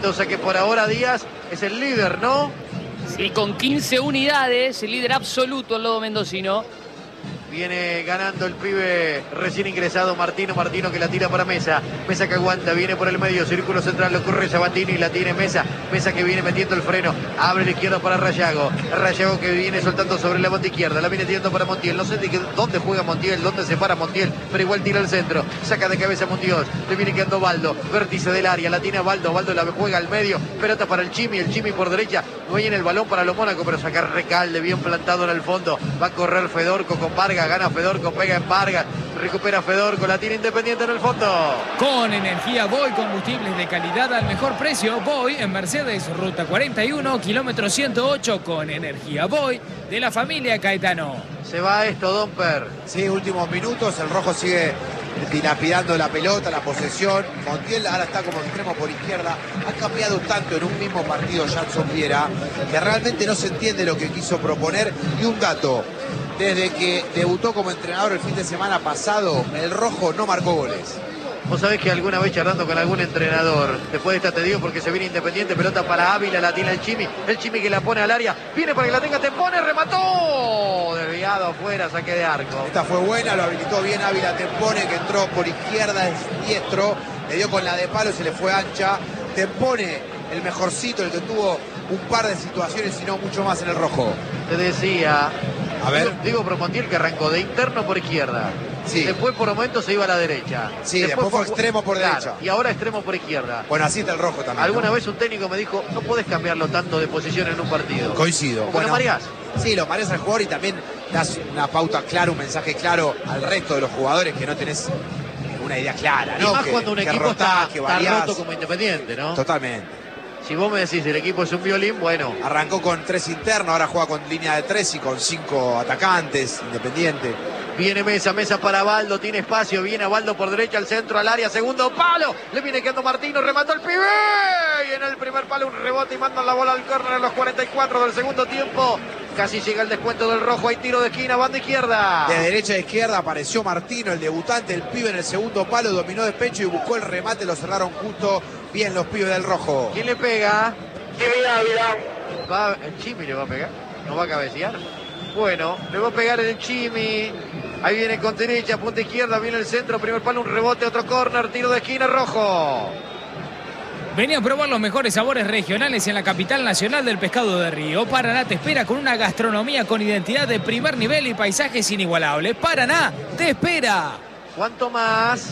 Mendoza, que por ahora Díaz es el líder, ¿no? Sí, con 15 unidades, el líder absoluto el lobo mendocino. Viene ganando el pibe recién ingresado Martino que la tira para Mesa. Mesa que aguanta, viene por el medio, círculo central, lo corre Sabatini y la tiene Mesa. Mesa que viene metiendo el freno, abre la izquierda para Rayago. Rayago que viene soltando sobre la banda izquierda, la viene tirando para Montiel. No sé dónde juega Montiel, dónde se para Montiel, pero igual tira al centro. Saca de cabeza Montiel, le viene quedando Baldo, vértice del área, la tiene Baldo la juega al medio, pelota para el Chimi por derecha. No hay en el balón para los Mónaco, pero saca Recalde, bien plantado en el fondo. Va a correr Fedorco con Vargas. Gana Fedorco, pega en Vargas, recupera Fedorco, la tira Independiente en el fondo. Con energía Voy, combustibles de calidad al mejor precio. Voy en Mercedes, ruta 41, kilómetro 108, con energía Voy de la familia Caetano. Se va esto, Domper. Sí, últimos minutos, el rojo sigue dilapidando la pelota, la posesión. Montiel ahora está como extremo por izquierda. Ha cambiado tanto en un mismo partido Jackson Viera, que realmente no se entiende lo que quiso proponer. Y un dato: desde que debutó como entrenador el fin de semana pasado, el rojo no marcó goles. Vos sabés que alguna vez charlando con algún entrenador, después de esta te digo porque se viene Independiente, pelota para Ávila, la tiene el Chimi que la pone al área, viene para que la tenga, te pone, remató, desviado afuera, saque de arco. Esta fue buena, lo habilitó bien Ávila Tempone, que entró por izquierda, es diestro, le dio con la de palo y se le fue ancha. Tempone, el mejorcito, el que tuvo un par de situaciones y no mucho más en el rojo. Te decía, a ver, digo Promontiel, que arrancó de interno por izquierda. Sí. Después por momentos se iba a la derecha. Sí, después fue extremo por derecha. Y ahora extremo por izquierda. Bueno, así está el rojo también. Alguna vez un técnico me dijo, no podés cambiarlo tanto de posición en un partido. Coincido. Bueno, mareás. Sí, lo mareás al jugador y también das una pauta clara, un mensaje claro al resto de los jugadores que no tenés una idea clara, ¿no? Y más cuando un equipo está roto como Independiente, ¿no? Totalmente. Si vos me decís el equipo es un violín, bueno. Arrancó con 3 internos, ahora juega con línea de 3 y con 5 atacantes, Independiente. Viene Mesa para Baldo, tiene espacio, viene a Baldo por derecha, al centro, al área, segundo palo, le viene quedando Martino, remató el pibe, y en el primer palo un rebote y mandan la bola al córner en los 44 del segundo tiempo. Casi llega el descuento del rojo, hay tiro de esquina, banda izquierda. De derecha a izquierda apareció Martino, el debutante, el pibe en el segundo palo, dominó de pecho y buscó el remate, lo cerraron justo bien los pibes del rojo. ¿Quién le pega? Chimi Ávila. ¿El Chimi le va a pegar? ¿No va a cabecear? Bueno, le va a pegar el Chimi. Ahí viene con derecha, punta izquierda, viene el centro, primer palo, un rebote, otro córner, tiro de esquina, rojo. Venía a probar los mejores sabores regionales en la capital nacional del pescado de río. Paraná te espera con una gastronomía con identidad de primer nivel y paisajes inigualables. Paraná te espera. ¿Cuánto más?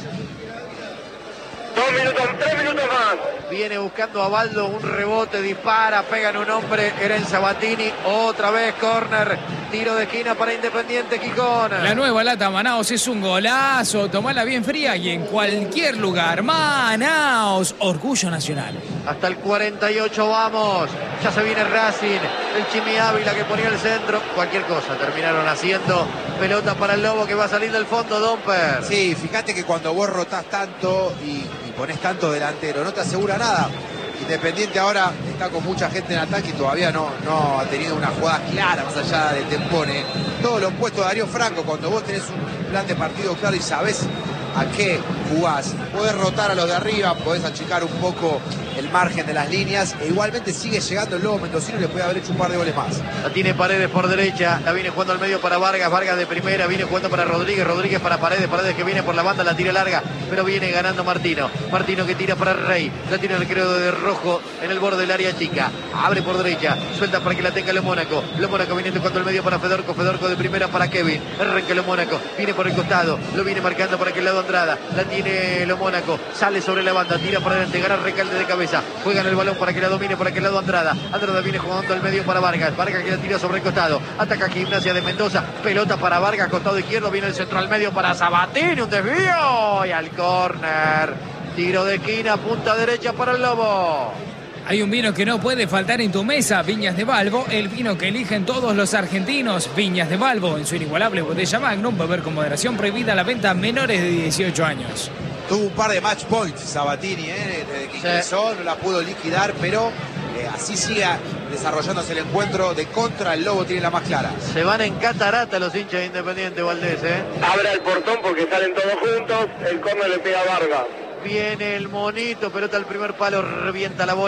3 minutos más. Viene buscando a Baldo, un rebote, dispara, pega en un hombre, era en Sabatini, otra vez córner, tiro de esquina para Independiente Quijón. La nueva lata Manaos es un golazo, tomala bien fría y en cualquier lugar. Manaos, orgullo nacional. Hasta el 48 vamos, ya se viene Racing, el Chimi Ávila que ponía el centro, cualquier cosa terminaron haciendo, pelota para el Lobo que va a salir del fondo, Domper. Sí, fíjate que cuando vos rotás tanto y ponés tanto delantero, no te asegura nada. Independiente ahora está con mucha gente en ataque y todavía no ha tenido una jugada clara más allá de Tempone. Todo lo opuesto a Darío Franco, cuando vos tenés un plan de partido claro y sabés a qué jugás, podés rotar a los de arriba, podés achicar un poco el margen de las líneas e igualmente sigue llegando el Lobo Mendocino y le puede haber hecho un par de goles más. La tiene Paredes por derecha, la viene jugando al medio para Vargas de primera, viene jugando para Rodríguez para Paredes que viene por la banda, la tira larga, pero viene ganando Martino que tira para Rey, la tiene el creo de rojo en el borde del área chica, abre por derecha, suelta para que la tenga Lo Mónaco viene tocando el medio para Fedorco de primera para Kevin, arranca Lo Mónaco, viene por el costado, lo viene marcando para aquel lado Andrada, la tiene Lo Mónaco, sale sobre la banda, tira para adelante, gana Recalde de cabeza, juegan el balón para que la domine por aquel lado Andrada viene jugando al medio para Vargas que la tira sobre el costado, ataca Gimnasia de Mendoza, pelota para Vargas, costado izquierdo, viene el centro al medio para Sabatini, un desvío y al córner, tiro de esquina, punta derecha para el Lobo. Hay un vino que no puede faltar en tu mesa, Viñas de Balbo, el vino que eligen todos los argentinos. Viñas de Balbo, en su inigualable botella Magnum, beber con moderación, prohibida la venta a menores de 18 años. Tuvo un par de match points Sabatini, desde que ingresó, no la pudo liquidar, pero así sigue desarrollándose el encuentro de contra, el Lobo tiene la más clara. Se van en catarata los hinchas de Independiente, Valdés, Abre el portón porque salen todos juntos, el córner le pega a Vargas. Viene el monito, pelota al primer palo, revienta la bola.